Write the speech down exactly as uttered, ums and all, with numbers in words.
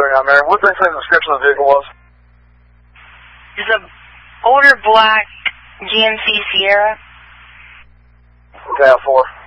doing out there. What did they say the description of the vehicle was? It's a older black G M C Sierra. Okay, four.